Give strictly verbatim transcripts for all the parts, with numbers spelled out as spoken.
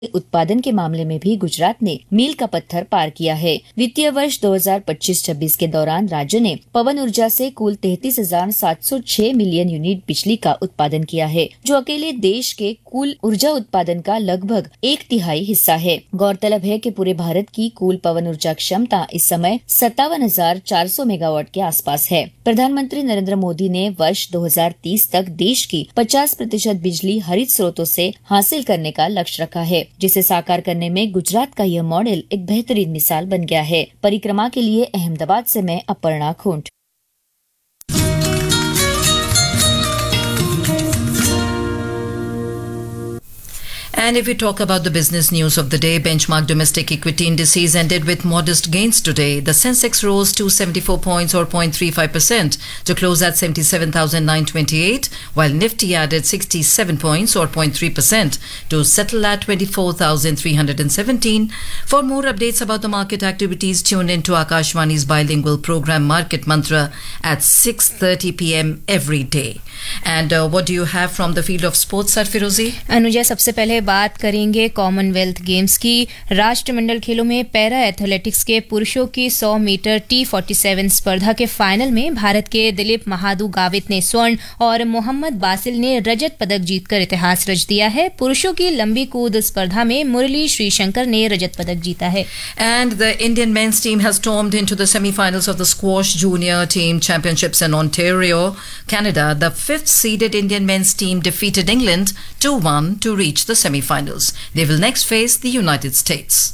उत्पादन के मामले में भी गुजरात ने मील का पत्थर पार किया है। वित्तीय वर्ष दो हज़ार पच्चीस छब्बीस के दौरान राज्य ने पवन ऊर्जा से कुल तैंतीस हजार सात सौ छह मिलियन यूनिट बिजली का उत्पादन किया है, जो अकेले देश के कुल ऊर्जा उत्पादन का लगभग एक तिहाई हिस्सा है। गौरतलब है कि पूरे भारत की कुल पवन ऊर्जा क्षमता इस समय सत्तावन हजार चार सौ मेगावाट के आसपास है। प्रधानमंत्री नरेंद्र मोदी ने वर्ष दो हज़ार तीस तक देश की पचास प्रतिशत बिजली हरित स्रोतों से हासिल करने का लक्ष्य रखा है, जिसे साकार करने में गुजरात का यह मॉडल एक बेहतरीन मिसाल बन गया है। परिक्रमा के लिए अहमदाबाद से मैं अपर्णा खूंट। And if we talk about the business news of the day, benchmark domestic equity indices ended with modest gains today. The Sensex rose to seventy-four points or zero point three five percent to close at seventy-seven thousand nine hundred twenty-eight, while Nifty added sixty-seven points or zero point three percent to settle at twenty-four thousand three hundred seventeen. For more updates about the market activities, tune in to Akashvani's bilingual program Market Mantra at six thirty p m every day. And uh, what do you have from the field of sports, Sarfirozi? Anuja, सबसे पहले बात करेंगे Commonwealth games की। राष्ट्रमंडल खेलों में para athletics के पुरुषों की सौ मीटर टी सैंतालीस स्पर्धा के फाइनल में भारत के दिलीप महादू गावित ने स्वर्ण और मोहम्मद बासिल ने रजत पदक जीतकर इतिहास रच दिया है। पुरुषों की लंबी कूद स्पर्धा में मुरली श्रीशंकर ने रजत पदक जीता है। And the Indian men's team has stormed into the semi-finals of the squash junior team championships in Ontario, Canada. The fifth-seeded Indian men's team defeated England two one to reach the semi-finals. They will next face the United States.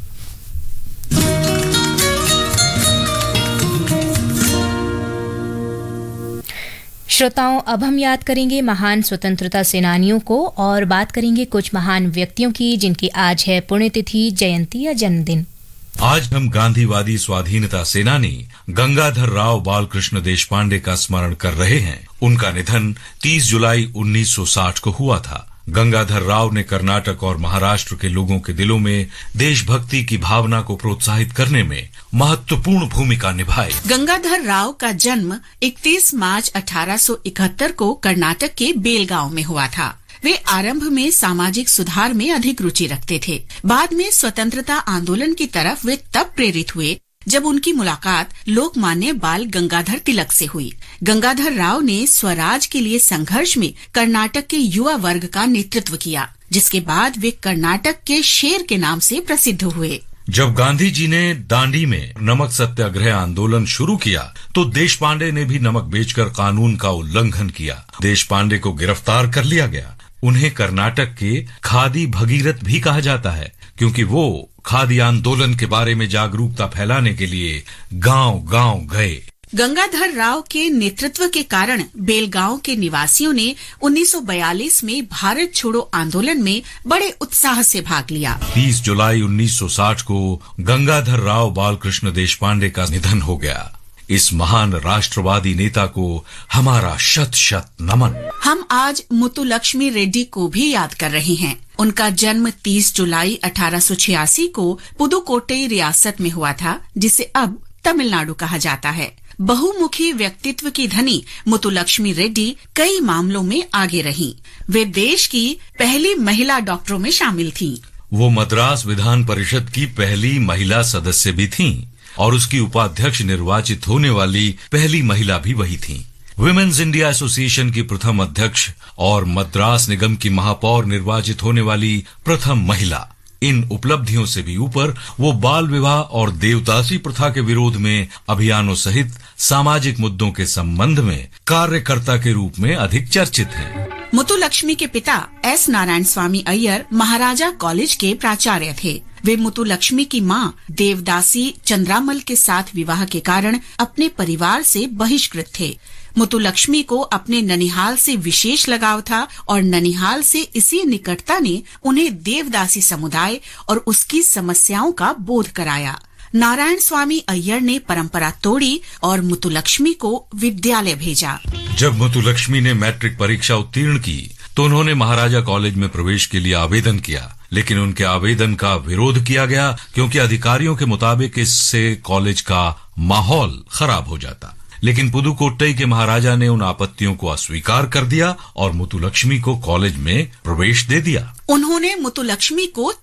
श्रोताओं, अब हम याद करेंगे महान स्वतंत्रता सेनानियों को और बात करेंगे कुछ महान व्यक्तियों की जिनकी आज है पुण्यतिथि, जयंती या जन्मदिन। आज हम गांधीवादी स्वाधीनता सेनानी गंगाधर राव बालकृष्ण देशपांडे का स्मरण कर रहे हैं। उनका निधन तीस जुलाई उन्नीस सौ साठ को हुआ था। गंगाधर राव ने कर्नाटक और महाराष्ट्र के लोगों के दिलों में देशभक्ति की भावना को प्रोत्साहित करने में महत्वपूर्ण भूमिका निभाई। गंगाधर राव का जन्म इकतीस मार्च अठारह सौ इकहत्तर को कर्नाटक के बेलगांव में हुआ था। वे आरंभ में सामाजिक सुधार में अधिक रुचि रखते थे। बाद में स्वतंत्रता आंदोलन की तरफ वे तब प्रेरित हुए जब उनकी मुलाकात लोकमान्य बाल गंगाधर तिलक से हुई। गंगाधर राव ने स्वराज के लिए संघर्ष में कर्नाटक के युवा वर्ग का नेतृत्व किया, जिसके बाद वे कर्नाटक के शेर के नाम से प्रसिद्ध हुए। जब गांधी जी ने दांडी में नमक सत्याग्रह आंदोलन शुरू किया तो देशपांडे ने भी नमक बेचकर कानून का उल्लंघन किया। देशपांडे को गिरफ्तार कर लिया गया। उन्हें कर्नाटक के खादी भगीरथ भी कहा जाता है, क्योंकि वो खादी आंदोलन के बारे में जागरूकता फैलाने के लिए गांव-गांव गए। गंगाधर राव के नेतृत्व के कारण बेलगांव के निवासियों ने उन्नीस सौ बयालीस में भारत छोड़ो आंदोलन में बड़े उत्साह से भाग लिया। तीस जुलाई उन्नीस सौ साठ को गंगाधर राव बालकृष्ण देशपांडे का निधन हो गया। इस महान राष्ट्रवादी नेता को हमारा शत शत नमन। हम आज मुत्तुलक्ष्मी रेड्डी को भी याद कर रहे हैं। उनका जन्म तीस जुलाई अठारह सौ छियासी को पुदुकोट्टई रियासत में हुआ था, जिसे अब तमिलनाडु कहा जाता है। बहुमुखी व्यक्तित्व की धनी मुत्तुलक्ष्मी रेड्डी कई मामलों में आगे रहीं। वे देश की पहली महिला डॉक्टरों में शामिल थीं। वो मद्रास विधान परिषद की पहली महिला सदस्य भी थीं और उसकी उपाध्यक्ष निर्वाचित होने वाली पहली महिला भी वही थीं। विमेन्स इंडिया एसोसिएशन की प्रथम अध्यक्ष और मद्रास निगम की महापौर निर्वाचित होने वाली प्रथम महिला। इन उपलब्धियों से भी ऊपर वो बाल विवाह और देवदासी प्रथा के विरोध में अभियानों सहित सामाजिक मुद्दों के संबंध में कार्यकर्ता के रूप में अधिक चर्चित हैं। मुत्तुलक्ष्मी के पिता एस नारायण स्वामी अय्यर महाराजा कॉलेज के प्राचार्य थे। वे मुत्तुलक्ष्मी की मां देवदासी चंद्रामल के साथ विवाह के कारण अपने परिवार से बहिष्कृत थे। मुत्तुलक्ष्मी को अपने ननिहाल से विशेष लगाव था और ननिहाल से इसी निकटता ने उन्हें देवदासी समुदाय और उसकी समस्याओं का बोध कराया। नारायण स्वामी अय्यर ने परंपरा तोड़ी और मुत्तुलक्ष्मी को विद्यालय भेजा। जब मुत्तुलक्ष्मी ने मैट्रिक परीक्षा उत्तीर्ण की तो उन्होंने महाराजा कॉलेज में प्रवेश के लिए आवेदन किया, लेकिन उनके आवेदन का विरोध किया गया क्योंकि अधिकारियों के मुताबिक इससे कॉलेज का माहौल खराब हो जाता। लेकिन पुदुकोट्टई के महाराजा ने उन आपत्तियों को अस्वीकार कर दिया और मुत्तुलक्ष्मी को कॉलेज में प्रवेश दे दिया। उन्होंने मुत्तुलक्ष्मी को